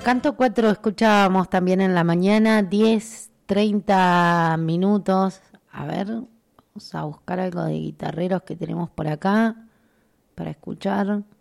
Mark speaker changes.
Speaker 1: Canto 4 escuchábamos también en la mañana, 10, 30 minutos. A ver, vamos a buscar algo de guitarreros que tenemos por acá para escuchar.